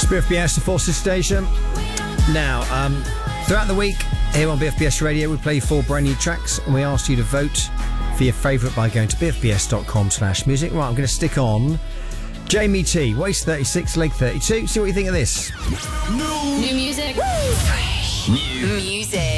BFBS, the Forces Station. Now, throughout the week here on BFBS Radio, we play 4 brand new tracks, and we asked you to vote for your favourite by going to bfbs.com/music. Right, I'm going to stick on Jamie T, waist 36, leg 32. See what you think of this. New music. Fresh. New music.